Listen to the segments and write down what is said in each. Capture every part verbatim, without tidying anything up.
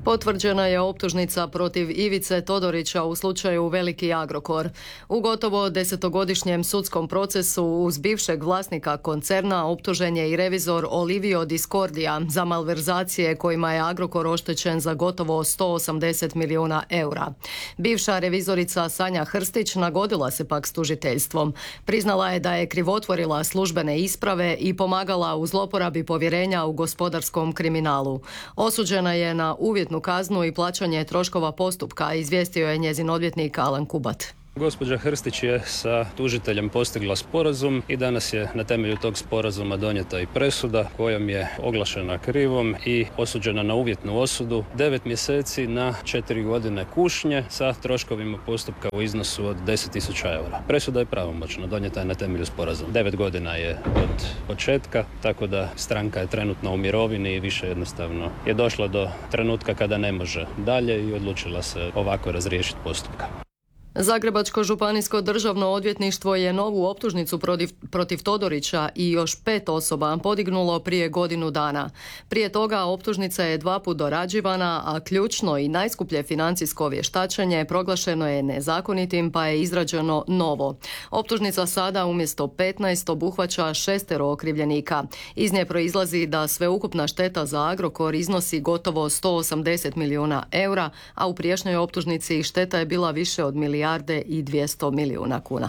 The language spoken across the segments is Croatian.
Potvrđena je optužnica protiv Ivice Todorića u slučaju Veliki Agrokor. U gotovo desetogodišnjem sudskom procesu uz bivšeg vlasnika koncerna optužen je i revizor Olivio Discordia za malverzacije kojima je Agrokor oštećen za gotovo sto osamdeset milijuna eura. Bivša revizorica Sanja Hrstić nagodila se pak s tužiteljstvom. Priznala je da je krivotvorila službene isprave i pomagala u zloporabi povjerenja u gospodarskom kriminalu. Osuđena je na uvjetnu kaznu i plaćanje troškova postupka, izvijestio je njezin odvjetnik Alan Kubat. Gospođa Hrstić je sa tužiteljem postigla sporazum i danas je na temelju tog sporazuma donijeta i presuda kojom je oglašena krivom i osuđena na uvjetnu osudu, devet mjeseci na četiri godine kušnje sa troškovima postupka u iznosu od deset tisuća eura. Presuda je pravomoćna, donijeta je na temelju sporazuma. devet godina je od početka, tako da stranka je trenutno u mirovini i više jednostavno je došla do trenutka kada ne može dalje i odlučila se ovako razriješiti postupka. Zagrebačko županijsko državno odvjetništvo je novu optužnicu protiv, protiv Todorića i još pet osoba podignulo prije godinu dana. Prije toga optužnica je dva put dorađivana, a ključno i najskuplje financijsko vještačenje proglašeno je nezakonitim pa je izrađeno novo. Optužnica sada umjesto petnaest obuhvaća šestero okrivljenika. Iz nje proizlazi da sveukupna šteta za Agrokor iznosi gotovo sto osamdeset milijuna eura, a u prijašnjoj optužnici šteta je bila više od milijarde i dvjesto milijuna kuna.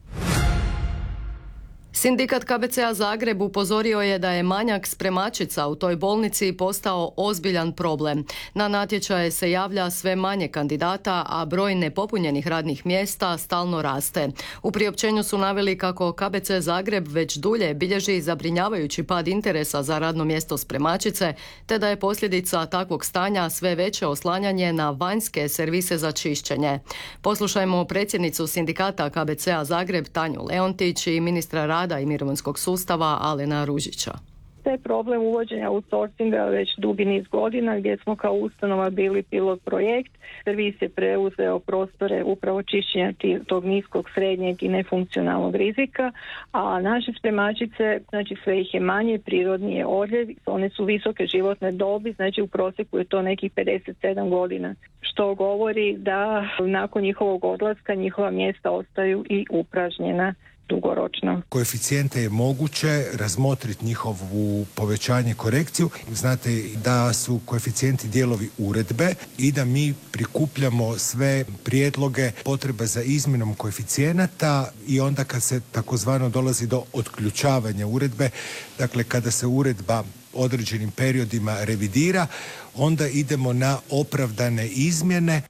Sindikat K B C-a Zagreb upozorio je da je manjak spremačica u toj bolnici postao ozbiljan problem. Na natječaje se javlja sve manje kandidata, a broj nepopunjenih radnih mjesta stalno raste. U priopćenju su naveli kako K B C Zagreb već dulje bilježi zabrinjavajući pad interesa za radno mjesto spremačice, te da je posljedica takvog stanja sve veće oslanjanje na vanjske servise za čišćenje. Poslušajmo predsjednicu sindikata K B C-a Zagreb Tanju Leontić i ministra rada i mirovinskog sustava Alena Ružića. To je problem uvođenja outsourcinga već dugi niz godina gdje smo kao ustanova bili pilot projekt. Servis je preuzeo prostore upravo čišćenja tog niskog, srednjeg i nefunkcionalnog rizika, a naše spremačice, znači sve ih je manje, prirodni je odljev, one su visoke životne dobi, znači u prosjeku je to nekih pedeset sedam godina, što govori da nakon njihovog odlaska njihova mjesta ostaju i upražnjena dugoročno. Koeficijente je moguće razmotriti njihovu povećanje, korekciju. Znate da su koeficijenti dijelovi uredbe i da mi prikupljamo sve prijedloge, potrebe za izmjenom koeficijenata i onda kad se takozvano dolazi do otključavanja uredbe, dakle kada se uredba određenim periodima revidira, onda idemo na opravdane izmjene.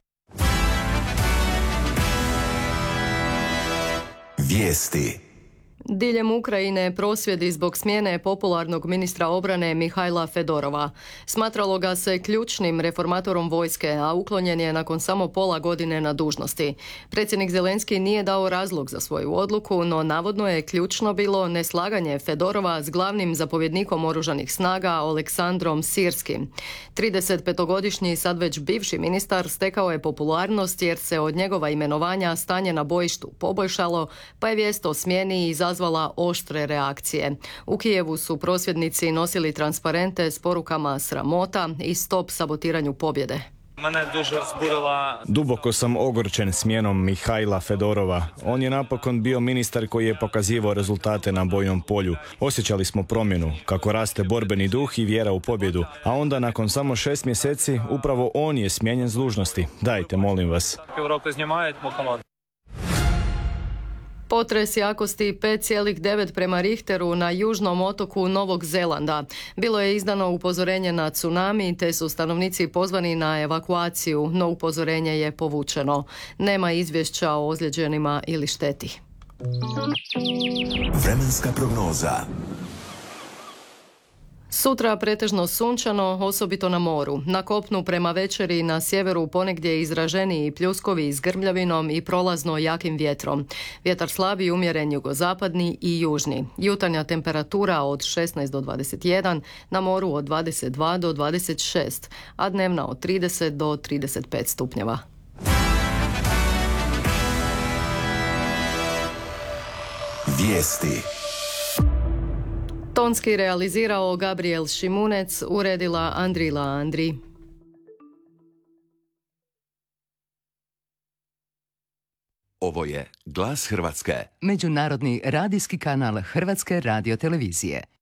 Vijesti. Diljem Ukrajine prosvjedi zbog smjene popularnog ministra obrane Mihajla Fedorova. Smatralo ga se ključnim reformatorom vojske, a uklonjen je nakon samo pola godine na dužnosti. Predsjednik Zelenski nije dao razlog za svoju odluku, no navodno je ključno bilo neslaganje Fedorova s glavnim zapovjednikom oružanih snaga Oleksandrom Sirskim. tridesetpetogodišnji sad već bivši ministar stekao je popularnost jer se od njegova imenovanja stanje na bojištu poboljšalo, pa je vijest o smjeni izazvala oštre reakcije. U Kijevu su prosvjednici nosili transparente s porukama sramota i stop sabotiranju pobjede. Duboko sam ogorčen smjenom Mihajla Fedorova. On je napokon bio ministar koji je pokazivao rezultate na bojnom polju. Osjećali smo promjenu, kako raste borbeni duh i vjera u pobjedu. A onda nakon samo šest mjeseci upravo on je smijenjen s dužnosti. Dajte, molim vas. Potres jakosti pet zarez devet prema Richteru na južnom otoku Novog Zelanda. Bilo je izdano upozorenje na tsunami, te su stanovnici pozvani na evakuaciju, no upozorenje je povučeno. Nema izvješća o ozlijeđenima ili šteti. Vremenska prognoza. Sutra pretežno sunčano, osobito na moru. Na kopnu prema večeri na sjeveru ponegdje izraženiji pljuskovi s grmljavinom i prolazno jakim vjetrom. Vjetar slabi, umjeren jugozapadni i južni. Jutarnja temperatura od šesnaest do dvadeset jedan, na moru od dvadeset dva do dvadeset šest, a dnevna od trideset do trideset pet stupnjeva. Vijesti. Tonski realizirao Gabriel Šimunec, uredila Andrila Andri. Ovo je Glas Hrvatske. Međunarodni radijski kanal Hrvatske radiotelevizije.